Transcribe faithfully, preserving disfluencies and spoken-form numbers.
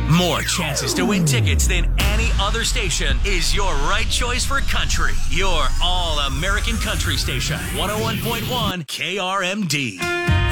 More chances to win tickets than any other station is your right choice for country. Your all-American country station, one oh one point one K R M D.